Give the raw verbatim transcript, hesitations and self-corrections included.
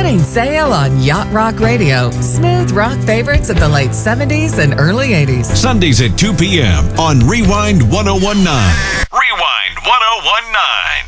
Morning Sale on Yacht Rock Radio. Smooth rock favorites of the late seventies and early eighties. Sundays at two p.m. on Rewind one oh one nine. Rewind one oh one nine.